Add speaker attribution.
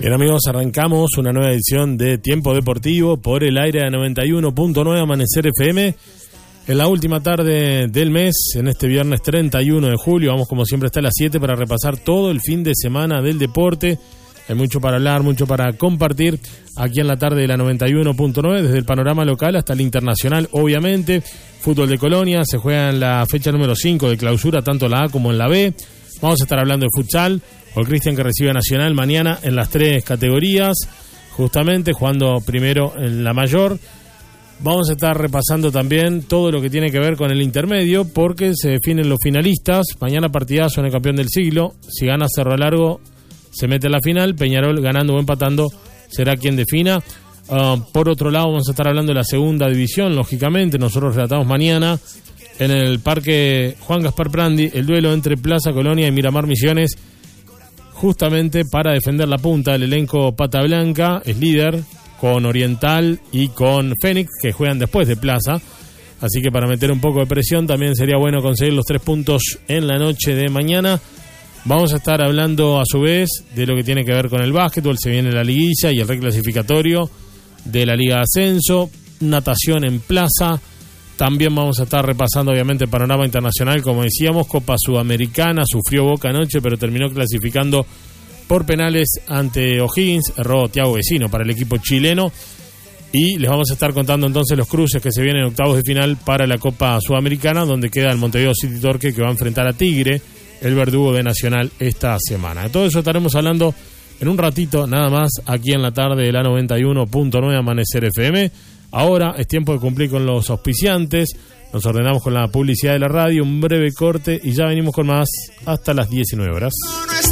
Speaker 1: Bien, amigos, arrancamos una nueva edición de Tiempo Deportivo por el aire de 91.9 Amanecer FM. En la última tarde del mes, en este viernes 31 de julio, vamos como siempre hasta las 7 para repasar todo el fin de semana del deporte. Hay mucho para hablar, mucho para compartir aquí en la tarde de la 91.9, desde el panorama local hasta el internacional, obviamente. Fútbol de Colonia, se juega en la fecha número 5 de clausura, tanto en la A como en la B. Vamos a estar hablando de futsal, con Cristian que recibe a Nacional mañana en las 3 categorías, justamente jugando primero en la mayor. Vamos a estar repasando también todo lo que tiene que ver con el intermedio, porque se definen los finalistas. Mañana partidazo en el campeón del siglo. Si gana Cerro Largo, se mete a la final. Peñarol, ganando o empatando, será quien defina. Por otro lado, vamos a estar hablando de la segunda división, lógicamente. Nosotros relatamos mañana en el Parque Juan Gaspar Prandi el duelo entre Plaza Colonia y Miramar Misiones, justamente para defender la punta. El elenco Pata Blanca es líder, con Oriental y con Fénix, que juegan después de Plaza. Así que para meter un poco de presión también sería bueno conseguir los 3 puntos en la noche de mañana. Vamos a estar hablando a su vez de lo que tiene que ver con el básquetbol. Se viene la liguilla y el reclasificatorio de la Liga de Ascenso. Natación en Plaza. También vamos a estar repasando obviamente el panorama internacional, como decíamos. Copa Sudamericana, sufrió Boca anoche, pero terminó clasificando por penales ante O'Higgins. Erró Thiago Vecino para el equipo chileno. Y les vamos a estar contando entonces los cruces que se vienen en octavos de final para la Copa Sudamericana, donde queda el Montevideo City Torque, que va a enfrentar a Tigre, el verdugo de Nacional, esta semana. De todo eso estaremos hablando en un ratito nada más aquí en la tarde de la 91.9 Amanecer FM. Ahora es tiempo de cumplir con los auspiciantes. Nos ordenamos con la publicidad de la radio, un breve corte y ya venimos con más hasta las 19 horas.